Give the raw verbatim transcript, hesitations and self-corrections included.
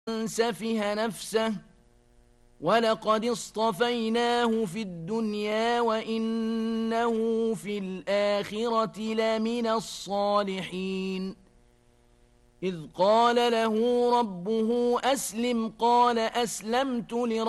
سفه نفسه ولقد اصطفيناه في الدنيا وإنه في الآخرة لمن الصالحين إذ قال له ربه أسلم قال أسلمت لرب